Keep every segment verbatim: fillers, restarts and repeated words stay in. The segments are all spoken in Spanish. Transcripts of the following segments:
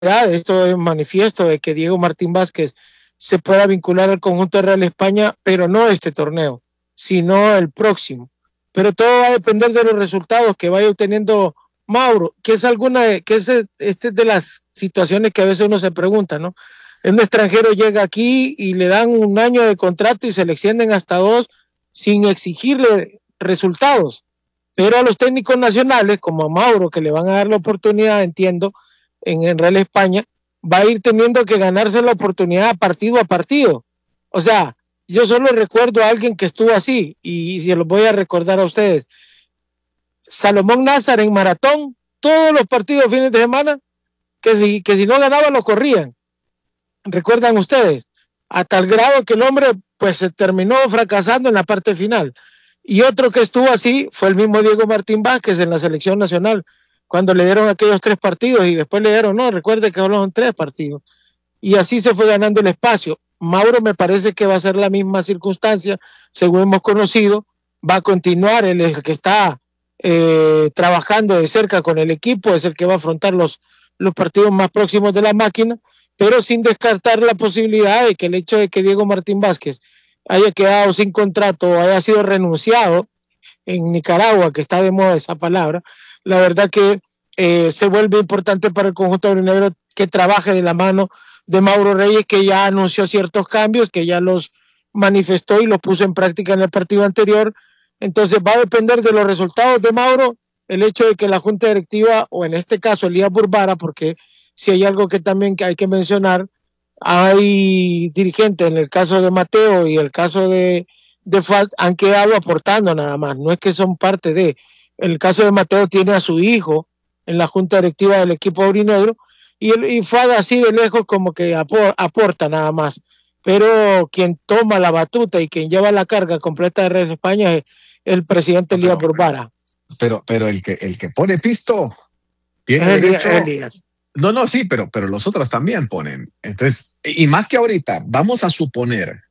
esto es manifiesto de que Diego Martín Vázquez se pueda vincular al conjunto de Real España, pero no este torneo, sino el próximo. Pero todo va a depender de los resultados que vaya obteniendo Mauro, que es alguna de, que es este de las situaciones que a veces uno se pregunta, ¿no? Un extranjero llega aquí y le dan un año de contrato y se le extienden hasta dos sin exigirle resultados. Pero a los técnicos nacionales, como a Mauro, que le van a dar la oportunidad, entiendo, en, en Real España, va a ir teniendo que ganarse la oportunidad partido a partido. O sea, yo solo recuerdo a alguien que estuvo así, y, y se los voy a recordar a ustedes. Salomón Nazar en Maratón, todos los partidos fines de semana, que si, que si no ganaba lo corrían. ¿Recuerdan ustedes? A tal grado que el hombre pues se terminó fracasando en la parte final. Y otro que estuvo así fue el mismo Diego Martín Vázquez en la selección nacional, cuando le dieron aquellos tres partidos y después le dieron, no, recuerde que solo son tres partidos. Y así se fue ganando el espacio. Mauro me parece que va a ser la misma circunstancia, según hemos conocido, va a continuar, él es el que está eh, trabajando de cerca con el equipo, es el que va a afrontar los, los partidos más próximos de la máquina, pero sin descartar la posibilidad de que el hecho de que Diego Martín Vázquez haya quedado sin contrato o haya sido renunciado en Nicaragua, que está de moda esa palabra, la verdad que eh, se vuelve importante para el conjunto aurinegro que trabaje de la mano de Mauro Reyes, que ya anunció ciertos cambios, que ya los manifestó y los puso en práctica en el partido anterior. Entonces va a depender de los resultados de Mauro, el hecho de que la junta directiva, o en este caso Elías Burbara, porque si hay algo que también que hay que mencionar, hay dirigentes, en el caso de Mateo y el caso de, de F A D, han quedado aportando nada más, no es que son parte de. En el caso de Mateo tiene a su hijo en la junta directiva del equipo aurinegro, y, el, y F A D así de lejos como que apor, aporta nada más, pero quien toma la batuta y quien lleva la carga completa de Real España es el presidente Elías Burbara. Pero, pero el que el que pone pisto tiene es derecho. Elías. No, no, sí, pero, pero los otros también ponen. Entonces, y más que ahorita, vamos a suponer,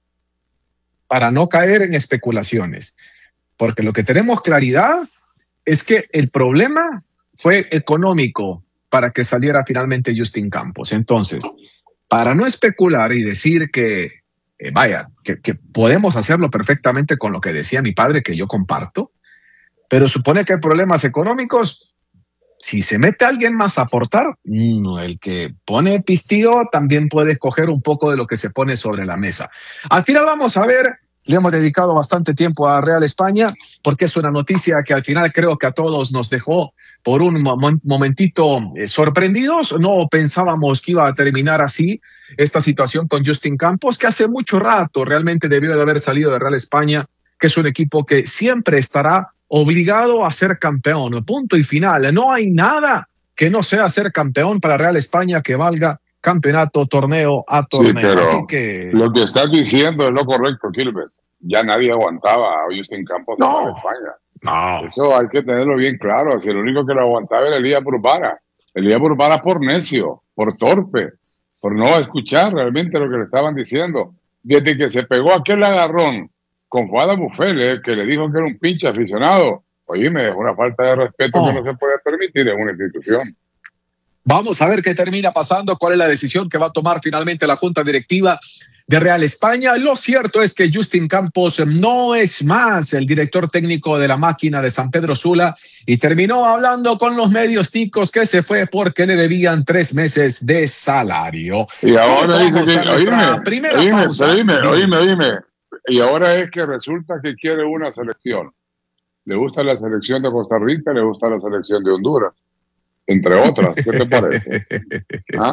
para no caer en especulaciones, porque lo que tenemos claridad es que el problema fue económico para que saliera finalmente Justin Campos. Entonces, para no especular y decir que, eh, vaya, que, que podemos hacerlo perfectamente con lo que decía mi padre, que yo comparto, pero supone que hay problemas económicos. Si se mete alguien más a aportar, el que pone pistillo también puede escoger un poco de lo que se pone sobre la mesa. Al final vamos a ver, le hemos dedicado bastante tiempo a Real España, porque es una noticia que al final creo que a todos nos dejó por un momentito eh, sorprendidos. No pensábamos que iba a terminar así esta situación con Justin Campos, que hace mucho rato realmente debió de haber salido de Real España, que es un equipo que siempre estará obligado a ser campeón, punto y final. No hay nada que no sea ser campeón para Real España que valga campeonato, torneo a torneo. Sí, pero así que lo que estás diciendo es lo correcto, Gilbert. Ya nadie aguantaba a Justin Campos en no, Real España. No. Eso hay que tenerlo bien claro. Si el único que lo aguantaba era Elías Burbara. Elías Burbara por necio, por torpe, por no escuchar realmente lo que le estaban diciendo. Desde que se pegó aquel agarrón con Fuada Bufele, que le dijo que era un pinche aficionado. Oíme, es una falta de respeto oh. que no se puede permitir en una institución. Vamos a ver qué termina pasando, cuál es la decisión que va a tomar finalmente la Junta Directiva de Real España. Lo cierto es que Justin Campos no es más el director técnico de la máquina de San Pedro Sula y terminó hablando con los medios ticos que se fue porque le debían tres meses de salario. Y ahora dice que, oíme, primera oíme, pausa. oíme, oíme, oíme. Y ahora es que resulta que quiere una selección. Le gusta la selección de Costa Rica, le gusta la selección de Honduras, entre otras. ¿Qué te parece? ¿Ah?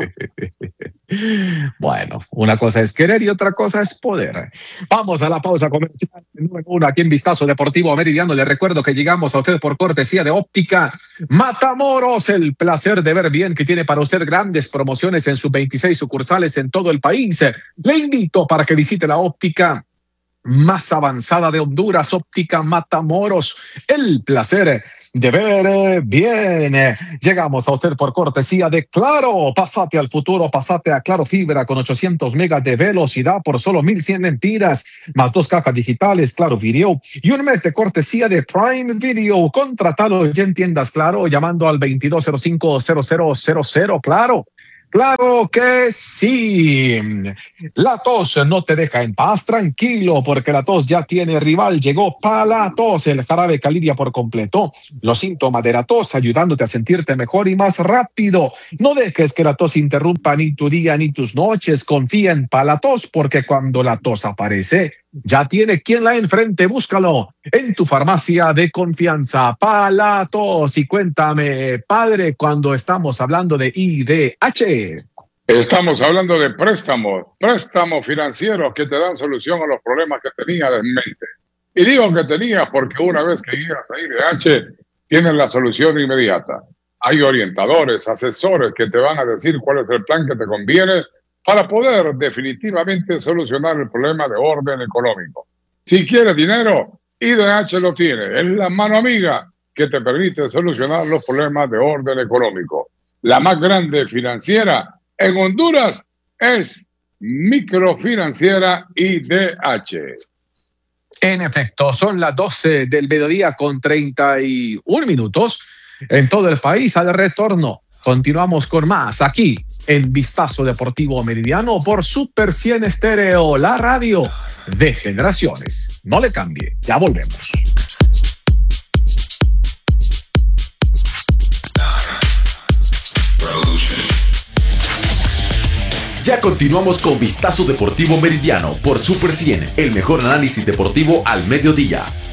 Bueno, una cosa es querer y otra cosa es poder. Vamos a la pausa comercial número uno aquí en Vistazo Deportivo Meridiano. Le recuerdo que llegamos a usted por cortesía de Óptica Matamoros. El placer de ver bien, que tiene para usted grandes promociones en sus veintiséis sucursales en todo el país. Le invito para que visite la óptica más avanzada de Honduras, Óptica Matamoros. El placer de ver bien. Llegamos a usted por cortesía de Claro. Pásate al futuro, pásate a Claro Fibra con ochocientos megas de velocidad por solo mil cien lempiras, más dos cajas digitales, Claro Video y un mes de cortesía de Prime Video. Contratalo ya en tiendas Claro llamando al veintidós cero cinco cero cero cero cero. Claro, Claro que sí. La tos no te deja en paz, tranquilo, porque la tos ya tiene rival. Llegó Palatos, el jarabe que alivia por completo los síntomas de la tos, ayudándote a sentirte mejor y más rápido. No dejes que la tos interrumpa ni tu día ni tus noches. Confía en Palatos, porque cuando la tos aparece, ya tiene quien la enfrente. Búscalo en tu farmacia de confianza. Palatos. Y cuéntame, padre, cuando estamos hablando de I D H. Estamos hablando de préstamos, préstamos financieros que te dan solución a los problemas que tenías en mente. Y digo que tenías porque una vez que llegas a I D H, tienes la solución inmediata. Hay orientadores, asesores que te van a decir cuál es el plan que te conviene para poder definitivamente solucionar el problema de orden económico. Si quieres dinero, I D H lo tiene. Es la mano amiga que te permite solucionar los problemas de orden económico. La más grande financiera en Honduras es Microfinanciera I D H. En efecto, son las doce del mediodía con treinta y un minutos en todo el país. Al retorno, continuamos con más aquí en Vistazo Deportivo Meridiano por Super cien Estéreo, la radio de generaciones. No le cambie, ya volvemos. Ya continuamos con Vistazo Deportivo Meridiano por Super cien, el mejor análisis deportivo al mediodía.